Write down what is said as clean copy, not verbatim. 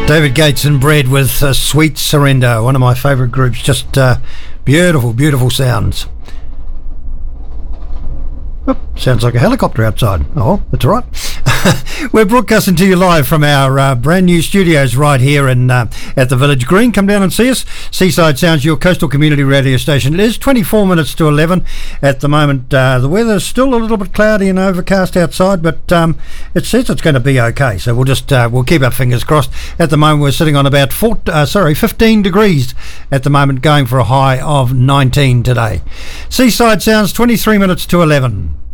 David Gates and Bread with Sweet Surrender, one of my favourite groups. Just beautiful, beautiful sounds. Oh, sounds like a helicopter outside. Oh, that's all right. We're broadcasting to you live from our brand new studios right here in at the Village Green. Come down and see us. Seaside Sounds, your coastal community radio station. It is 24 minutes to 11 at the moment. The weather's still a little bit cloudy and overcast outside, but it says it's going to be okay. So we'll keep our fingers crossed. At the moment, we're sitting on about 15 degrees at the moment, going for a high of 19 today. Seaside Sounds, 23 minutes to 11.